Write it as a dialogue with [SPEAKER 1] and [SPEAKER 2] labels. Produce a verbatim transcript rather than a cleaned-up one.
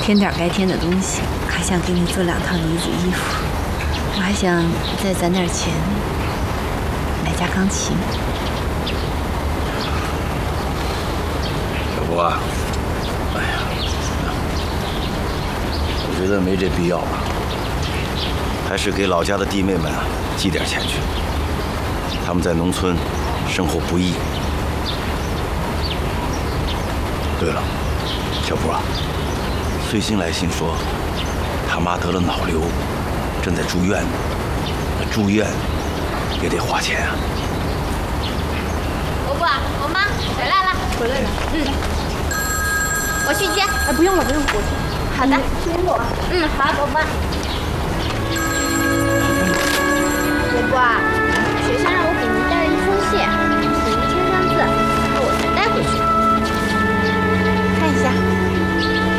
[SPEAKER 1] 添点该添的东西，还想给你做两套呢子衣服。我还想再攒点钱买架钢琴。
[SPEAKER 2] 小波啊，哎呀，我觉得没这必要了，还是给老家的弟妹们啊寄点钱去。他们在农村生活不易。对了，小波啊，穗新来信说，他妈得了脑瘤，正在住院呢。那住院也得花钱啊。
[SPEAKER 3] 伯伯，我妈回来了，
[SPEAKER 4] 回来了。
[SPEAKER 3] 嗯，我去接。
[SPEAKER 4] 哎，不用了，不用，我去。
[SPEAKER 3] 好的，
[SPEAKER 4] 辛苦。
[SPEAKER 3] 嗯，好，伯伯。伯伯。